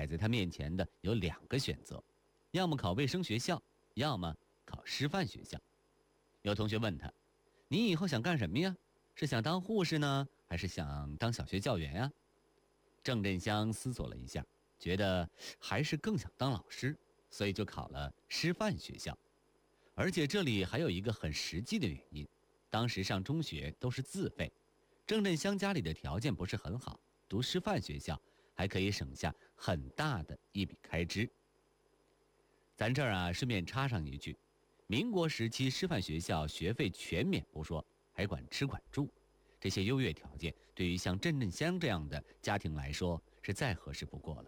摆在他面前的有2个选择，要么考卫生学校，要么考师范学校。有同学问他，你以后想干什么呀？是想当护士呢，还是想当小学教员呀？郑振香思索了一下，觉得还是更想当老师，所以就考了师范学校。而且这里还有一个很实际的原因，当时上中学都是自费，郑振香家里的条件不是很好，读师范学校还可以省下很大的一笔开支。咱这儿顺便插上一句，民国时期师范学校学费全免不说，还管吃管住，这些优越条件对于像郑振香这样的家庭来说是再合适不过了。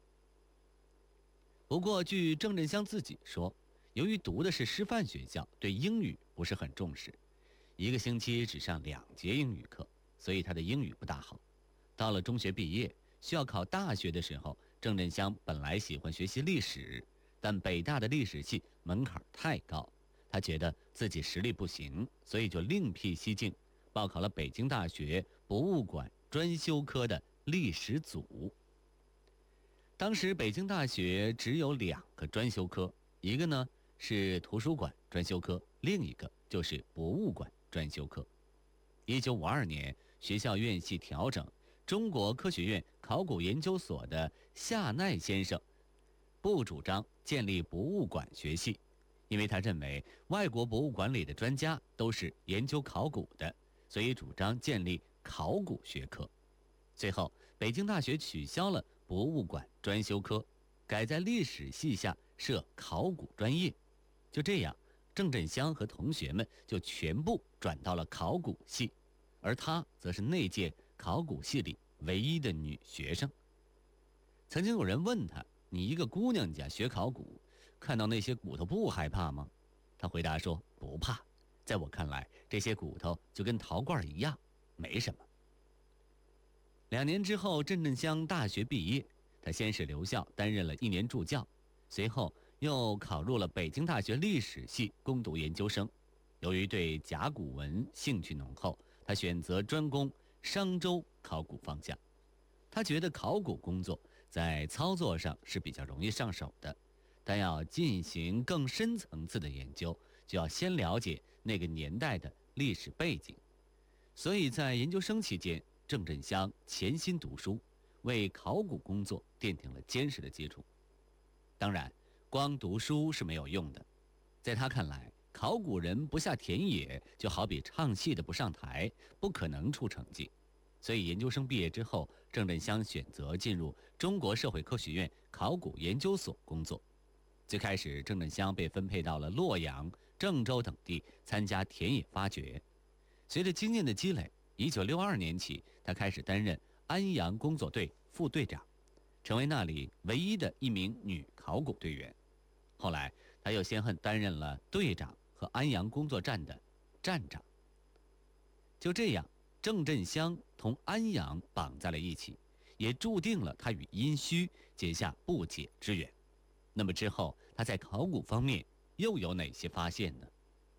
不过据郑振香自己说，由于读的是师范学校，对英语不是很重视，1个星期只上2节英语课，所以他的英语不大好。到了中学毕业需要考大学的时候，郑振香本来喜欢学习历史，但北大的历史系门槛太高，他觉得自己实力不行，所以就另辟蹊径，报考了北京大学博物馆专修科的历史组。当时北京大学只有2个专修科，一个呢是图书馆专修科，另一个就是博物馆专修科。1952年，学校院系调整，中国科学院考古研究所的夏奈先生不主张建立博物馆学系，因为他认为外国博物馆里的专家都是研究考古的，所以主张建立考古学科。最后，北京大学取消了博物馆专修科，改在历史系下设考古专业。就这样，郑振香和同学们就全部转到了考古系，而她则是那届考古系里唯一的女学生。曾经有人问她，你一个姑娘家学考古，看到那些骨头不害怕吗？她回答说，不怕，在我看来，这些骨头就跟陶罐一样，没什么。2年之后，郑振香大学毕业，他先是留校担任了1年助教，随后又考入了北京大学历史系攻读研究生。由于对甲骨文兴趣浓厚，他选择专攻商周考古方向。他觉得考古工作在操作上是比较容易上手的，但要进行更深层次的研究，就要先了解那个年代的历史背景。所以在研究生期间，郑振香潜心读书，为考古工作奠定了坚实的基础。当然，光读书是没有用的，在他看来，考古人不下田野，就好比唱戏的不上台，不可能出成绩。所以研究生毕业之后，郑振香选择进入中国社会科学院考古研究所工作。最开始，郑振香被分配到了洛阳、郑州等地参加田野发掘。随着经验的积累，1962年起，他开始担任安阳工作队副队长，成为那里唯一的一名女考古队员。后来，他又先后担任了队长和安阳工作站的站长。就这样，郑振香同安阳绑在了一起，也注定了他与殷墟结下不解之缘。那么之后，他在考古方面又有哪些发现呢？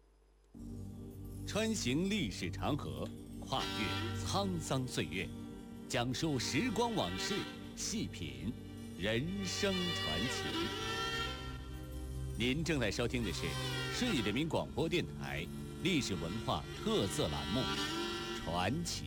穿行历史长河，跨越沧桑岁月，讲述时光往事，细品人生传奇。您正在收听的是市人民广播电台历史文化特色栏目《传奇》。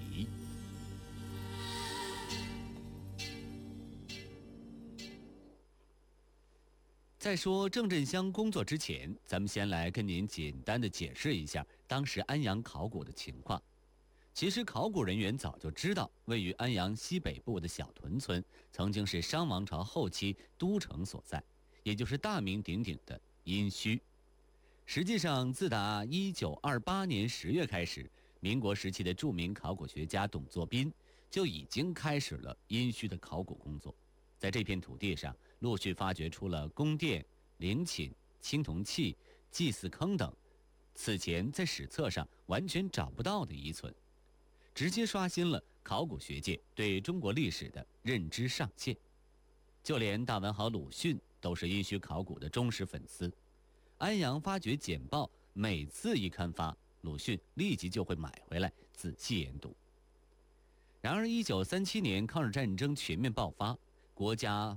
在说郑振香工作之前，咱们先来跟您简单的解释一下当时安阳考古的情况。其实考古人员早就知道，位于安阳西北部的小屯村曾经是商王朝后期都城所在，也就是大名鼎鼎的殷墟。实际上，自打1928年10月开始，民国时期的著名考古学家董作宾就已经开始了殷墟的考古工作。在这片土地上，陆续发掘出了宫殿、陵寝、青铜器、祭祀坑等，此前在史册上完全找不到的遗存，直接刷新了考古学界对中国历史的认知上限。就连大文豪鲁迅都是殷墟考古的忠实粉丝。安阳发掘简报每次一刊发，鲁迅立即就会买回来仔细研读。然而1937年抗日战争全面爆发，国家